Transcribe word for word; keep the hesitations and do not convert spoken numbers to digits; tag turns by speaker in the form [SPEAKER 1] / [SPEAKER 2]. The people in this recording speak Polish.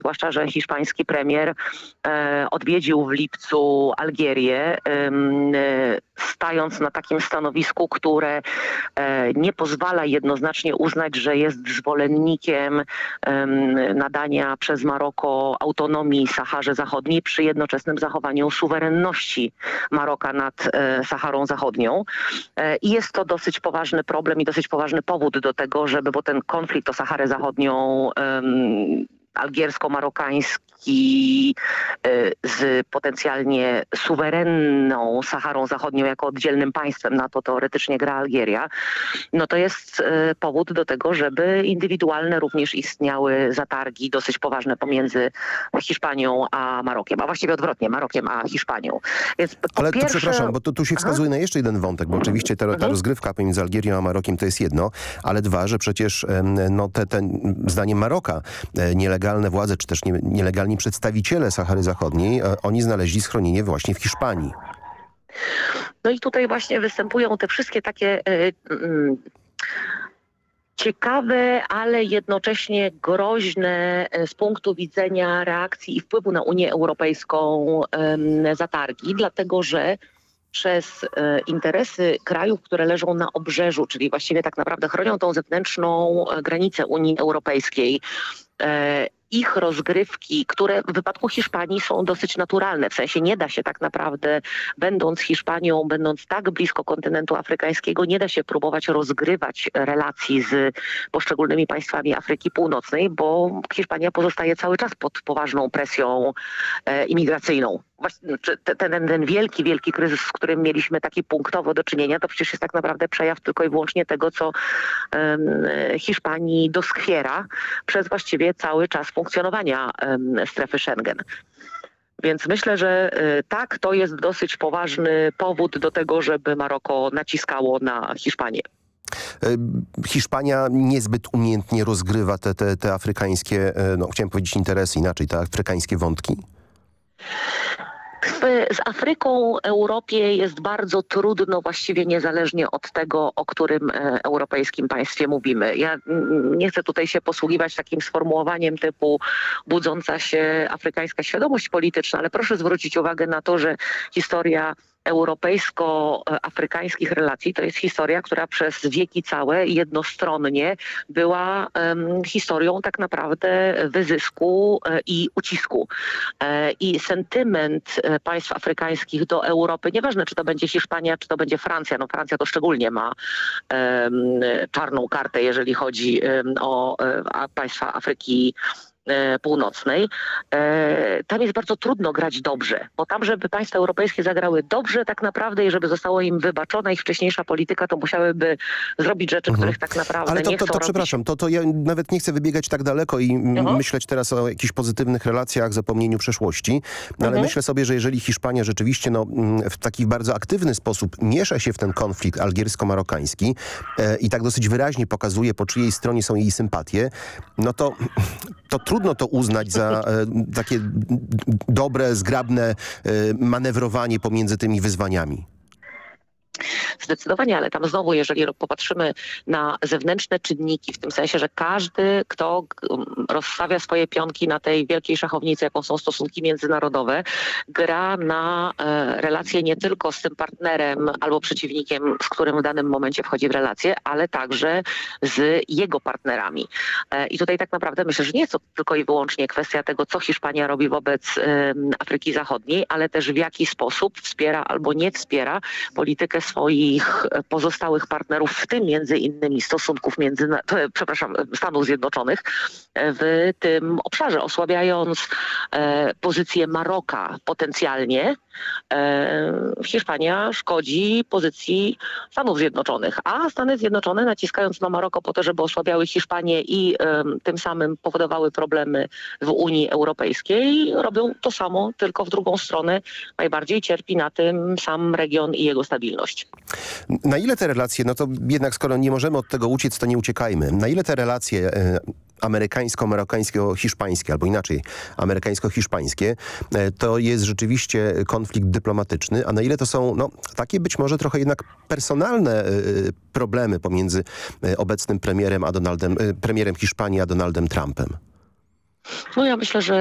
[SPEAKER 1] Zwłaszcza, że hiszpański premier e, odwiedził w lipcu Algierię, e, stając na takim stanowisku, które e, nie pozwala jednoznacznie uznać, że jest zwolennikiem e, nadania przez Maroko autonomii Saharze Zachodniej przy jednoczesnym zachowaniu suwerenności Maroka nad e, Saharą Zachodnią. E, I jest to dosyć poważny problem i dosyć poważny powód do tego, żeby, bo ten konflikt o Saharę Zachodnią e, algiersko-marokański z potencjalnie suwerenną Saharą Zachodnią jako oddzielnym państwem, na to teoretycznie gra Algieria, no to jest powód do tego, żeby indywidualne również istniały zatargi dosyć poważne pomiędzy Hiszpanią a Marokiem, a właściwie odwrotnie, Marokiem a Hiszpanią. Więc
[SPEAKER 2] Ale
[SPEAKER 1] pierwsze...
[SPEAKER 2] to przepraszam, bo to, tu się wskazuje Aha. na jeszcze jeden wątek, bo oczywiście ta, ta mhm. rozgrywka pomiędzy Algierią a Marokiem to jest jedno, ale dwa, że przecież no, te, te, zdaniem Maroka nielegalne władze, czy też nie, nielegalni przedstawiciele Sahary Zachodniej, oni znaleźli schronienie właśnie w Hiszpanii.
[SPEAKER 1] No i tutaj właśnie występują te wszystkie takie y, y, ciekawe, ale jednocześnie groźne z punktu widzenia reakcji i wpływu na Unię Europejską y, zatargi, dlatego że przez e, interesy krajów, które leżą na obrzeżu, czyli właściwie tak naprawdę chronią tą zewnętrzną granicę Unii Europejskiej, e, ich rozgrywki, które w wypadku Hiszpanii są dosyć naturalne. W sensie nie da się tak naprawdę, będąc Hiszpanią, będąc tak blisko kontynentu afrykańskiego, nie da się próbować rozgrywać relacji z poszczególnymi państwami Afryki Północnej, bo Hiszpania pozostaje cały czas pod poważną presją e, imigracyjną. Właśnie, ten, ten wielki, wielki kryzys, z którym mieliśmy taki punktowo do czynienia, to przecież jest tak naprawdę przejaw tylko i wyłącznie tego, co um, Hiszpanii doskwiera przez właściwie cały czas funkcjonowania um, strefy Schengen. Więc myślę, że y, tak, to jest dosyć poważny powód do tego, żeby Maroko naciskało na Hiszpanię.
[SPEAKER 2] Hiszpania niezbyt umiejętnie rozgrywa te, te, te afrykańskie, no chciałem powiedzieć interesy inaczej, te afrykańskie wątki?
[SPEAKER 1] Z Afryką Europie jest bardzo trudno, właściwie niezależnie od tego, o którym europejskim państwie mówimy. Ja nie chcę tutaj się posługiwać takim sformułowaniem typu budząca się afrykańska świadomość polityczna, ale proszę zwrócić uwagę na to, że historia europejsko-afrykańskich relacji to jest historia, która przez wieki całe jednostronnie była um, historią tak naprawdę wyzysku e, i ucisku. E, I sentyment e, państw afrykańskich do Europy, nieważne czy to będzie Hiszpania, czy to będzie Francja, no Francja to szczególnie ma e, czarną kartę, jeżeli chodzi e, o e, państwa Afryki Północnej. E, tam jest bardzo trudno grać dobrze, bo tam, żeby państwa europejskie zagrały dobrze tak naprawdę i żeby zostało im wybaczona ich wcześniejsza polityka, to musiałyby zrobić rzeczy, mhm. których tak naprawdę
[SPEAKER 2] Ale to,
[SPEAKER 1] nie
[SPEAKER 2] to,
[SPEAKER 1] chcą
[SPEAKER 2] to,
[SPEAKER 1] robić.
[SPEAKER 2] Przepraszam, to, to ja nawet nie chcę wybiegać tak daleko i mhm. myśleć teraz o jakichś pozytywnych relacjach, zapomnieniu przeszłości, no, ale mhm. myślę sobie, że jeżeli Hiszpania rzeczywiście no, w taki bardzo aktywny sposób miesza się w ten konflikt algiersko-marokański e, i tak dosyć wyraźnie pokazuje, po czyjej stronie są jej sympatie, no to, to trudno to uznać za e, takie dobre, zgrabne e, manewrowanie pomiędzy tymi wyzwaniami.
[SPEAKER 1] Zdecydowanie, ale tam znowu, jeżeli popatrzymy na zewnętrzne czynniki, w tym sensie, że każdy, kto rozstawia swoje pionki na tej wielkiej szachownicy, jaką są stosunki międzynarodowe, gra na e, relacje nie tylko z tym partnerem albo przeciwnikiem, z którym w danym momencie wchodzi w relacje, ale także z jego partnerami. E, I tutaj tak naprawdę myślę, że nie jest to tylko i wyłącznie kwestia tego, co Hiszpania robi wobec e, Afryki Zachodniej, ale też w jaki sposób wspiera albo nie wspiera politykę swoich pozostałych partnerów, w tym między innymi stosunków między, przepraszam, Stanów Zjednoczonych w tym obszarze, osłabiając e, pozycję Maroka potencjalnie. E, Hiszpania szkodzi pozycji Stanów Zjednoczonych, a Stany Zjednoczone naciskając na Maroko po to, żeby osłabiały Hiszpanię i e, tym samym powodowały problemy w Unii Europejskiej, robią to samo, tylko w drugą stronę. Najbardziej cierpi na tym sam region i jego stabilność.
[SPEAKER 2] Na ile te relacje, no to jednak skoro nie możemy od tego uciec, to nie uciekajmy. Na ile te relacje e, amerykańsko-marokańsko-hiszpańskie, albo inaczej amerykańsko-hiszpańskie, e, to jest rzeczywiście konflikt dyplomatyczny, a na ile to są no, takie być może trochę jednak personalne e, problemy pomiędzy e, obecnym premierem, a Donaldem, e, premierem Hiszpanii a Donaldem Trumpem?
[SPEAKER 1] No ja myślę, że